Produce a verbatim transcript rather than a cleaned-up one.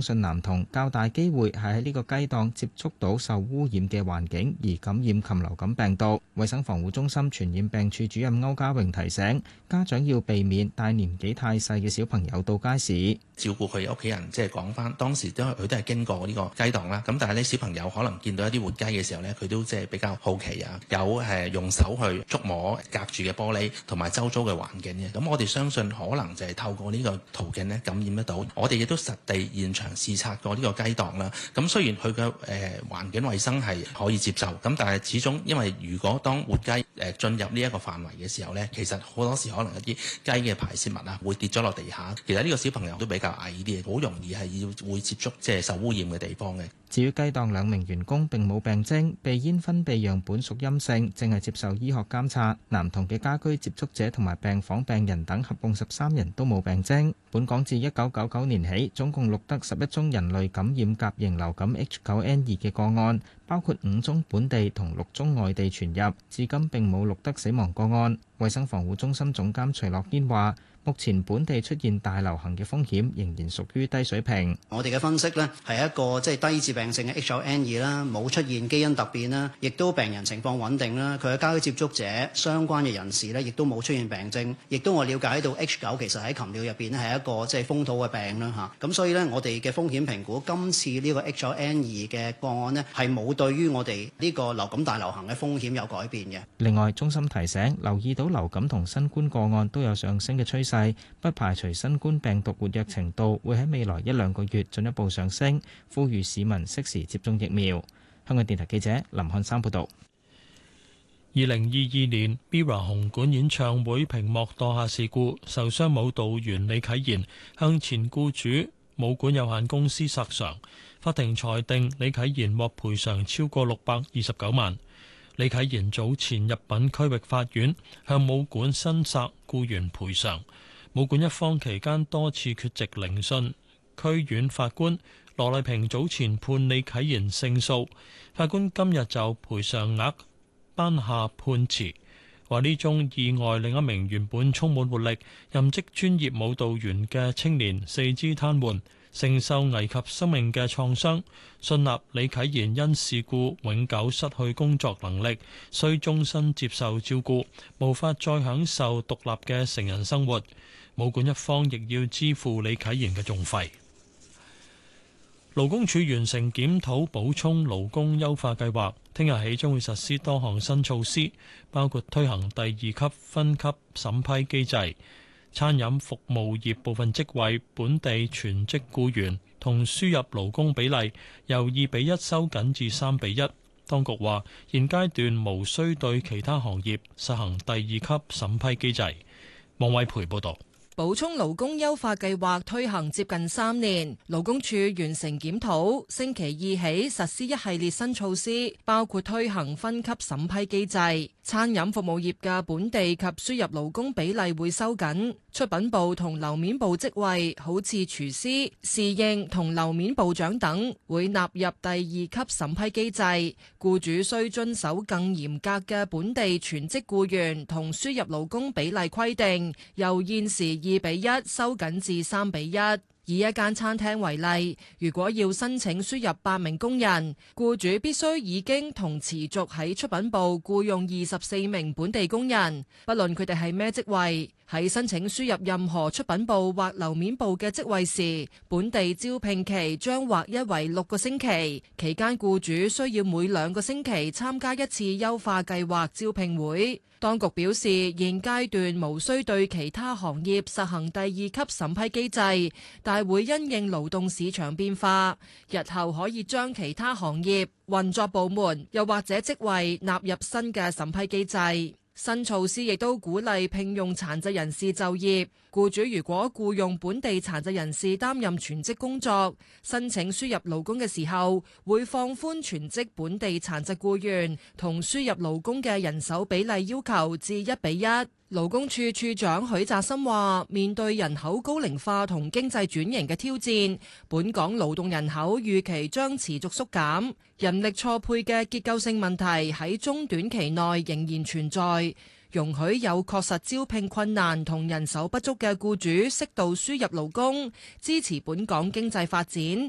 相信男童較大機會係喺呢個雞檔接觸到受污染嘅環境而感染禽流感病毒。衛生防護中心傳染病處主任歐家榮提醒家長要避免帶年紀太細嘅小朋友到街市， 照顧佢屋企人，即係講翻當時都佢都係經過呢個雞檔啦。咁但係呢，小朋友可能見到一啲活雞嘅時候呢，佢都即係比較好奇啊，有誒用手去觸摸隔住嘅玻璃同埋周遭嘅環境嘅。咁我哋相信可能就係透過呢個途徑呢感染得到。我哋亦都實地現場視察過呢個雞檔啦。咁雖然佢嘅誒環境衛生係可以接受，咁但係始終因為如果當活雞誒進入呢一個範圍嘅時候呢，其實好多時可能一啲雞嘅排泄物啊會跌咗落地下。其實呢個小朋友都比較矮啲，好容易係要會接觸即係受污染嘅地方嘅。 至於雞檔兩名員工並冇病徵，鼻煙分泌樣本屬陰性，正係接受醫學監察。男童嘅家居接觸者同埋病房病人等合共十三人都冇病徵。本港自一九九九年起，總共錄得十一宗人類感染甲型流感 H 九 N 二嘅個案，包括五宗本地同六宗外地傳入，至今並冇錄得死亡個案。衛生防護中心總監徐樂堅話，目前本地出現大流行嘅風險仍然屬於低水平。 我哋嘅分析呢係一個即係低致病性嘅 H 九 N 二啦，冇出現基因突變啦，亦都病人情況穩定啦。佢嘅家居接觸者相關嘅人士呢，亦都冇出現病徵，亦都我了解到 H 九其實喺禽鳥入邊咧係一個即係風土嘅病啦嚇。咁所以呢，我哋嘅風險評估今次呢個 H 九 N 二嘅個案呢，係冇對於我哋呢個流感大流行嘅風險有改變嘅。 另外，中心提醒留意到流感同新冠個案都有上升嘅趨勢，不排除新冠病毒活躍程度會喺未來一兩個月進一步上升，呼籲市民適時接種疫苗。香港電台記者林漢山報導。 二零二二年 MIRROR 紅館演唱會屏幕墮下事故，受傷舞蹈員李啟賢向前僱主舞館有限公司索償，法庭裁定李啟賢獲賠償超過六百二十九萬。李啟賢早前入稟區域法院向舞館申索僱員賠償。舞館一方期間多次缺席聆訊，區院法官羅麗萍早前判李啟賢勝訴，法官今日就賠償額頒下判詞，話呢宗意外令一名原本充滿活力、任職專業舞蹈員嘅青年四肢癱瘓，承受危及生命嘅創傷，信納李啟賢因事故永久失去工作能力，需終身接受照顧，無法再享受獨立嘅成人生活。舞館一方亦要支付李啟賢嘅訟費。勞工處完成檢討補充勞工優化計劃，聽日起將會實施多項新措施，包括推行第二級分級審批機制。餐飲服務業部分職位本地全職僱員同輸入勞工比例由二比一收緊至三比一。當局話現階段無需對其他行業實行第二級審批機制。王偉培報導。 補充勞工優化計劃推行接近三年，勞工處完成檢討，星期二起實施一系列新措施，包括推行分級審批機制。餐飲服務業嘅本地及輸入勞工比例會收緊，出品部同樓面部職位，好似廚師、侍應同樓面部長等，會納入第二級審批機制。僱主需遵守更嚴格嘅本地全職僱員同輸入勞工比例規定，由現時二比一收緊至三比一。以一間餐廳為例，如果要申請輸入八名工人，僱主必須已經同持續喺出品部僱用二十四名本地工人，不論佢哋係咩職位。喺申請輸入任何出品部或樓面部嘅職位時，本地招聘期將劃一為六個星期，期間僱主需要每兩個星期參加一次優化計劃招聘會。當局表示，現階段無需對其他行業實行第二級審批機制，但會因應勞動市場變化，日後可以將其他行業、運作部門又或者職位納入新嘅審批機制。新措施亦都鼓勵聘用殘疾人士就業，僱主如果僱用本地殘疾人士擔任全職工作，申請輸入勞工嘅時候，會放寬全職本地殘疾僱員同輸入勞工嘅人手比例要求至一比一。勞工處處長許澤森話，面對人口高齡化同經濟轉型嘅挑戰，本港勞動人口預期將持續縮減，人力錯配嘅結構性問題喺中短期內仍然存在。容許有確實招聘困難同人手不足嘅僱主適度輸入勞工，支持本港經濟發展。